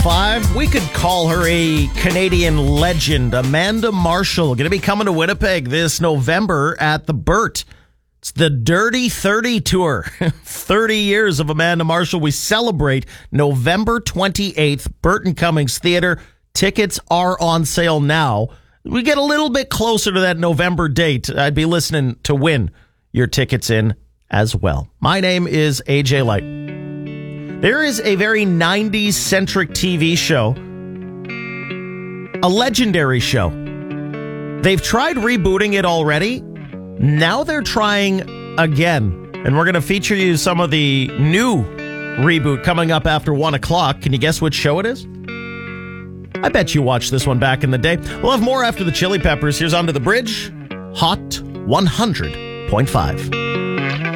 101.5. We could call her a Canadian legend. Amanda Marshall going to be coming to Winnipeg this November at the Burt. It's the Dirty 30 Tour. 30 years of Amanda Marshall. We celebrate November 28th, Burton Cummings Theater. Tickets are on sale now. We get a little bit closer to that November date. I'd be listening to win your tickets in as well. My name is AJ Light. There is a very 90s-centric TV show, a legendary show. They've tried rebooting it already. Now they're trying again. And we're going to feature you some of the new reboot coming up after 1 o'clock. Can you guess which show it is? I bet you watched this one back in the day. We'll have more after the Chili Peppers. Here's Under the Bridge, Hot 100.5.